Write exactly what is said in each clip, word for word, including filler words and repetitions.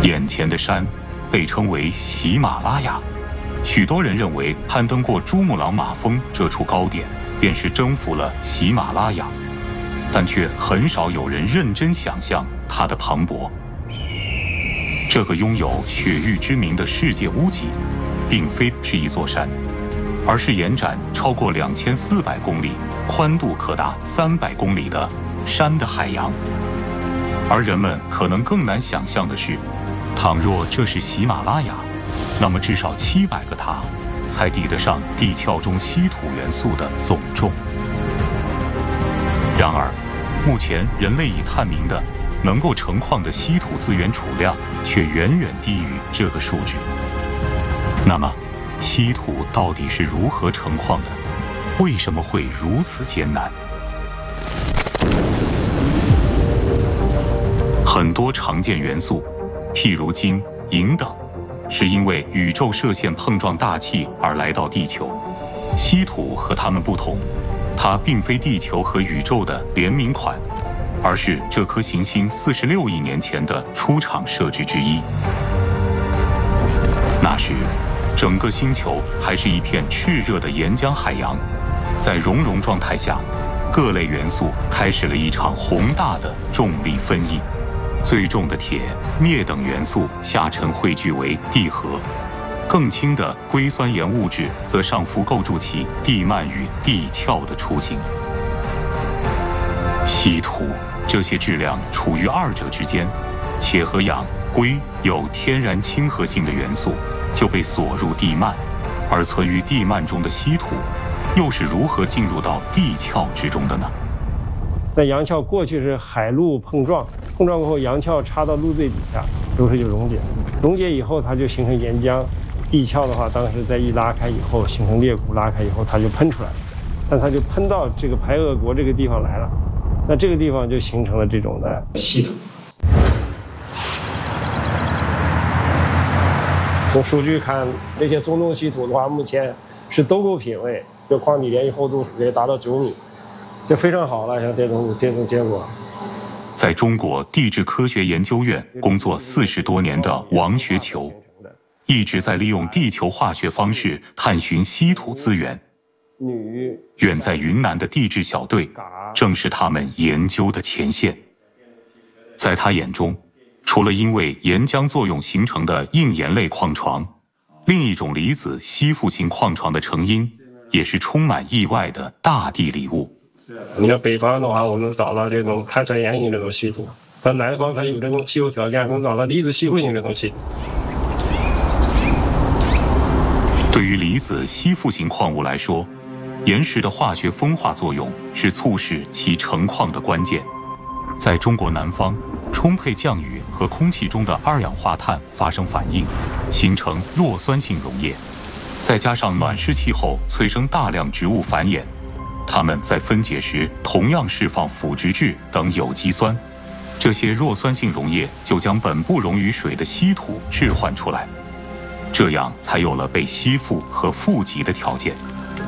眼前的山被称为喜马拉雅，许多人认为攀登过珠穆朗玛峰这处高点，便是征服了喜马拉雅，但却很少有人认真想象它的磅礴。这个拥有雪域之名的世界屋脊，并非是一座山，而是延展超过两千四百公里、宽度可达三百公里的山的海洋。而人们可能更难想象的是，倘若这是喜马拉雅，那么至少七百个塔才抵得上地壳中稀土元素的总重。然而，目前人类已探明的能够成矿的稀土资源储量却远远低于这个数值。那么，稀土到底是如何成矿的？为什么会如此艰难？很多常见元素，譬如金、银等，是因为宇宙射线碰撞大气而来到地球。稀土和它们不同，它并非地球和宇宙的联名款，而是这颗行星四十六亿年前的出厂设置之一。那时，整个星球还是一片炽热的岩浆海洋，在熔融状态下，各类元素开始了一场宏大的重力分异。最重的铁、镍等元素下沉汇聚为地核，更轻的硅酸盐物质则上浮构筑起地幔与地壳的雏形。稀土这些质量处于二者之间，且和氧、硅有天然亲和性的元素就被锁入地幔，而存于地幔中的稀土又是如何进入到地壳之中的呢？ 在洋壳过去是海陆碰撞，碰撞过后洋壳插到陆最底下，流水就溶解，溶解以后它就形成岩浆。地壳的话，当时在一拉开以后，形成裂谷，拉开以后它就喷出来了，但它就喷到这个排鄂国这个地方来了，那这个地方就形成了这种的稀土。从数据看，这些中重稀土的话，目前是都够品位，这矿体连续厚度可以达到九米，就非常好了。像这种这种结果， 在中国地质科学研究院工作四十多年的王学球，一直在利用地球化学方式探寻稀土资源。远在云南的地质小队，正是他们研究的前线。在他眼中，除了因为岩浆作用形成的硬岩类矿床，另一种离子吸附性矿床的成因，也是充满意外的大地礼物。 你看北方的话，我们找到这种碳酸盐型这种稀土；在南方，它有这种气候条件，我们找到离子吸附性这种稀土。 对于离子吸附性矿物来说，岩石的化学风化作用是促使其成矿的关键。在中国南方，充沛降雨和空气中的二氧化碳发生反应，形成弱酸性溶液，再加上暖湿气候催生大量植物繁衍，它们在分解时同样释放腐殖质等有机酸，这些弱酸性溶液就将本不溶于水的稀土置换出来，这样才有了被吸附和富集的条件。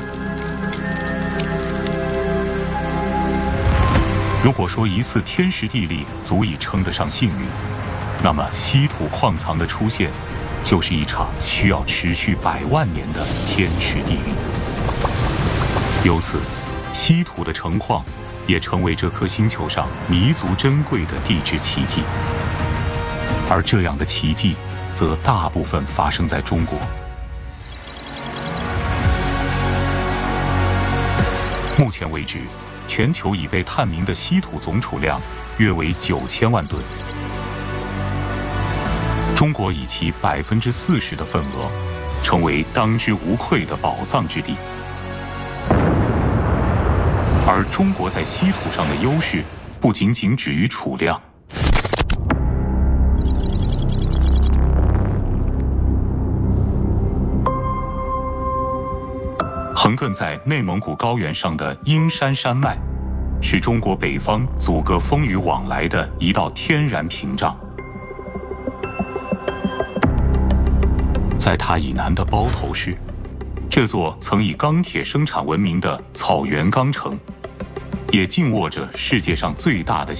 如果说一次天时地利足以称得上幸运，那么稀土矿藏的出现就是一场需要持续百万年的天时地利。由此，稀土的成矿也成为这颗星球上弥足珍贵的地质奇迹。而这样的奇迹则大部分发生在中国。目前为止，全球已被探明的稀土总储量约为九千万吨。中国以其百分之四十的份额，成为当之无愧的宝藏之地。而中国在稀土上的优势，不仅仅止于储量。横亘在内蒙古高原上的鹰山山脉，是中国北方阻隔风雨往来的一道天然屏障。在它以南的包头市，这座曾以钢铁生产闻名的草原钢城，也静卧着世界上最大的